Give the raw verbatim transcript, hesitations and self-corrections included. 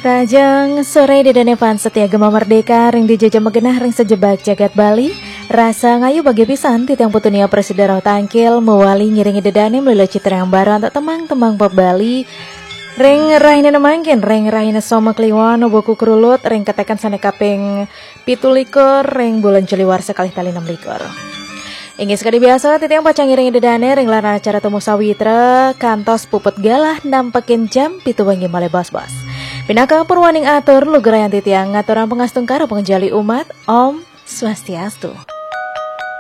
Rajang sore di Danevan setia gema merdeka ring dijajah megenah ring sejebak jagat Bali. Rasa ngayu bagi pisan titiang putunia presiden tangkil mewali ngiringi dedane melalui citra yang baru untuk temang-temang pop Bali. Ring raine nemangkin ring raine soma kliwon boku kerulut ring ketekan sane kaping pitulikur ring bulan celiwar sekali tali enam likur. Inggih sekali biasa titiang pacang ngiringi dedane ring lana acara temu sawitra kantos puput galah nampekin jam pitu wengi male bos-bos. Pinaka purwaning atur lu gerayan titiang ngaturan pengastung karo pengjali umat Om Swastiastu.